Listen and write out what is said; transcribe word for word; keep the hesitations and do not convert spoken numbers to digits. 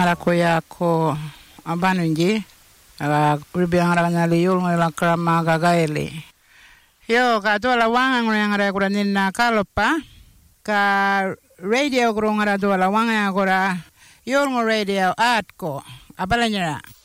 Harako yako abanunji aga ribiang rangali yul ngala krama gagaeli. Yo ka tola wanga ngara kura ninna kalopa ka radio kura ngara tola wanga kura yul ngo radio atko abalanyara.